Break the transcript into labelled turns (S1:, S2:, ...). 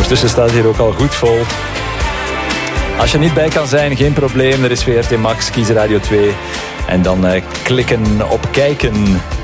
S1: Ondertussen staat hier ook al goed vol. Als je niet bij kan zijn, geen probleem. Er is VRT Max, kies Radio 2. En dan klikken op kijken.